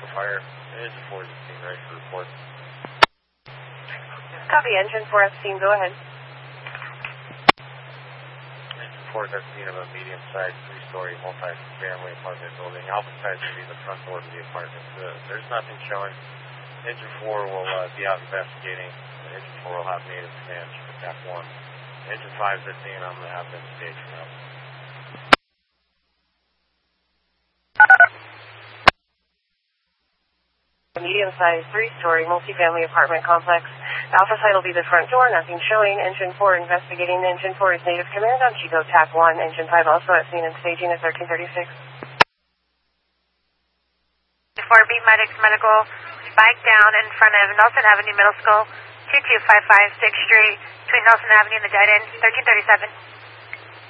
for fire. Engine 4 is at scene, ready for report. Copy, engine 4 at scene, go ahead. Engine 4 is at scene of a medium-sized, 3-story, multi-family apartment building. Alpha side should be the front door to the apartment. There's nothing showing. Engine 4 will be out investigating. Engine 4 will have native commands for TAC 1. Engine 5 is at scene, I'm going to have them staged now. Medium-sized, 3-story, multi-family apartment complex. Alpha site will be the front door, nothing showing. Engine 4 investigating. Engine 4 is native command on Chico TAC 1. Engine 5 also at scene and staging at 1336. 4B Medics Medical, spike down in front of Nelson Avenue Middle School, 2255 6th Street, between Nelson Avenue and the dead end, 1337.